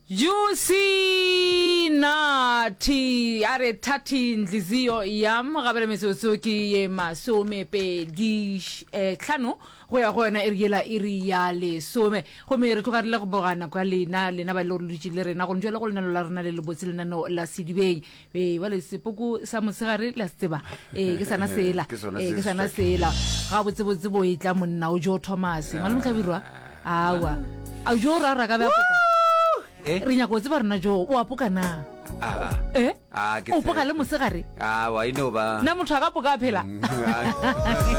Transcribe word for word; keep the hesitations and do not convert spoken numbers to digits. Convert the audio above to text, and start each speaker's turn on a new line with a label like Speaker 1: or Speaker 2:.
Speaker 1: Juicy nati are thati ndliziyo yam gabele mesoso ki ye masome pe dish eh tlhano go ya go yona eriela iri ya le some go me re tloga re le go bogana kwa lena lena ba le re le rena go ntjela go lena la rena le le botse lena no la sidibei e ba le sepoko sa mosegare la tseba e ke sana sela e ke sana sela ga botse botse bo itla monna o jo Thomas malum tlabirwa awa a jo rara ka ba
Speaker 2: Eh?
Speaker 1: Rinya go tseba rena jo o apoka na
Speaker 2: Ah.
Speaker 1: eh
Speaker 2: Ah, ke
Speaker 1: o poka le mosegare
Speaker 2: ah wa ino ba
Speaker 1: na motho ga poka phela